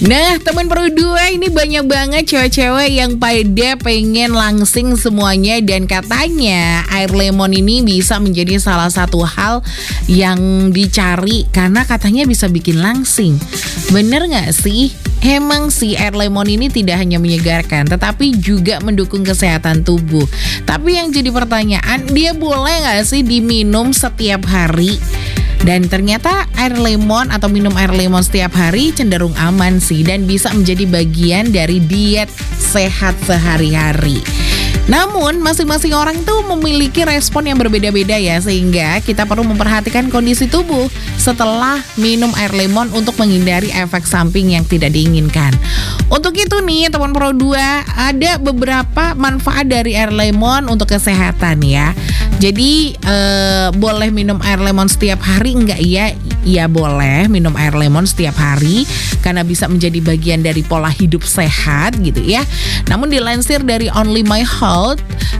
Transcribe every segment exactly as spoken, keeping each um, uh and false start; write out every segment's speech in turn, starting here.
Nah, teman Pro dua, ini banyak banget cewek-cewek yang pada pengen langsing semuanya. Dan katanya air lemon ini bisa menjadi salah satu hal yang dicari karena katanya bisa bikin langsing. Bener gak sih? Emang sih air lemon ini tidak hanya menyegarkan, tetapi juga mendukung kesehatan tubuh. Tapi yang jadi pertanyaan, dia boleh gak sih diminum setiap hari? Dan ternyata air lemon atau minum air lemon setiap hari cenderung aman sih, dan bisa menjadi bagian dari diet sehat sehari-hari. Namun masing-masing orang tuh memiliki respon yang berbeda-beda ya, sehingga kita perlu memperhatikan kondisi tubuh setelah minum air lemon untuk menghindari efek samping yang tidak diinginkan. Untuk itu nih teman Pro dua, ada beberapa manfaat dari air lemon untuk kesehatan ya. Jadi eh, boleh minum air lemon setiap hari enggak ya? Ya boleh minum air lemon setiap hari karena bisa menjadi bagian dari pola hidup sehat gitu ya. Namun dilansir dari Only My Health,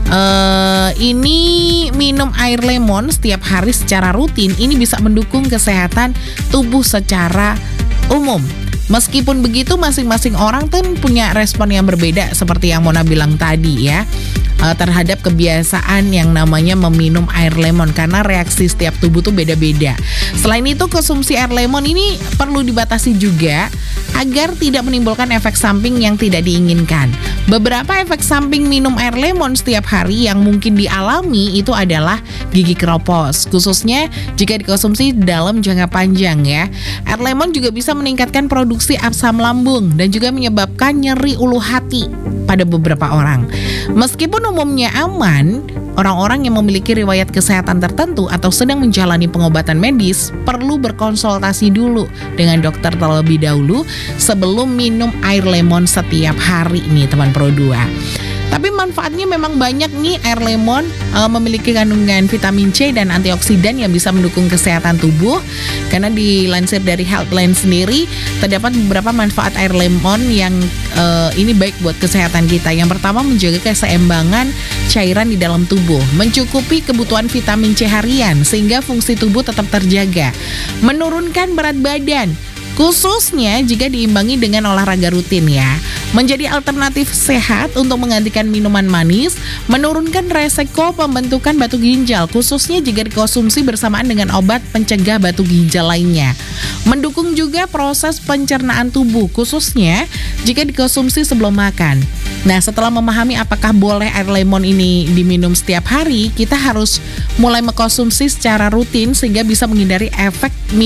uh, ini minum air lemon setiap hari secara rutin ini bisa mendukung kesehatan tubuh secara umum. Meskipun begitu, masing-masing orang tuh punya respon yang berbeda seperti yang Mona bilang tadi ya, uh, terhadap kebiasaan yang namanya meminum air lemon, karena reaksi setiap tubuh tuh beda-beda. Selain itu, konsumsi air lemon ini perlu dibatasi juga agar tidak menimbulkan efek samping yang tidak diinginkan. Beberapa efek samping minum air lemon setiap hari yang mungkin dialami itu adalah gigi keropos, khususnya jika dikonsumsi dalam jangka panjang ya. Air lemon juga bisa meningkatkan produksi asam lambung dan juga menyebabkan nyeri ulu hati pada beberapa orang. Meskipun umumnya aman, orang-orang yang memiliki riwayat kesehatan tertentu atau sedang menjalani pengobatan medis perlu berkonsultasi dulu dengan dokter terlebih dahulu sebelum minum air lemon setiap hari nih teman Pro dua. Tapi manfaatnya memang banyak nih. Air lemon uh, memiliki kandungan vitamin C dan antioksidan yang bisa mendukung kesehatan tubuh. Karena dilansir dari Healthline sendiri, terdapat beberapa manfaat air lemon yang uh, ini baik buat kesehatan kita. Yang pertama, menjaga keseimbangan cairan di dalam tubuh, mencukupi kebutuhan vitamin C harian sehingga fungsi tubuh tetap terjaga, menurunkan berat badan, khususnya jika diimbangi dengan olahraga rutin ya. Menjadi alternatif sehat untuk menggantikan minuman manis, menurunkan resiko pembentukan batu ginjal, khususnya jika dikonsumsi bersamaan dengan obat pencegah batu ginjal lainnya. Mendukung juga proses pencernaan tubuh, khususnya jika dikonsumsi sebelum makan. Nah, setelah memahami apakah boleh air lemon ini diminum setiap hari, kita harus mulai mengkonsumsi secara rutin sehingga bisa menghindari efek